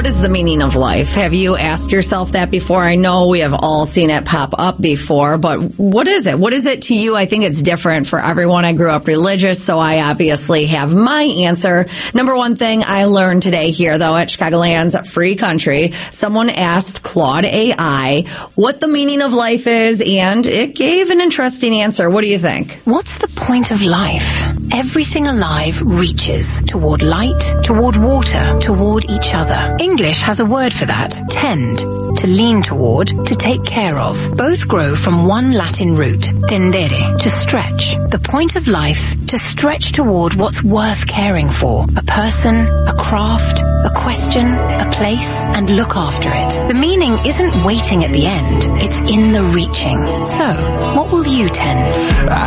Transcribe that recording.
What is the meaning of life? Have you asked yourself that before? I know we have all seen it pop up before, but what is it? What is it to you? I think it's different for everyone. I grew up religious, so I obviously have my answer. Number one thing I learned today here, though, at Chicagoland's Free Country, someone asked Claude AI what the meaning of life is, and it gave an interesting answer. What do you think? What's the point of life? Everything alive reaches toward light, toward water, toward each other. English has a word for that. Tend. To lean toward, to take care of. Both grow from one Latin root, tendere, to stretch. The point of life, to stretch toward what's worth caring for. A person, a craft, a question, a place, and look after it. The meaning isn't waiting at the end, it's in the reaching. So, what will you tend?